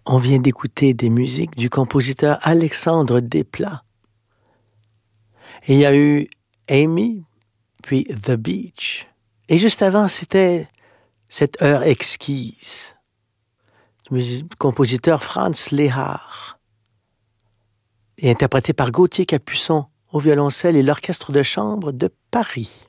On vient d'écouter des musiques du compositeur Alexandre Desplat. Et il y a eu Amy, puis The Beach. Et juste avant, c'était cette heure exquise du compositeur Franz Lehár, et interprété par Gauthier Capuçon au violoncelle et l'Orchestre de chambre de Paris.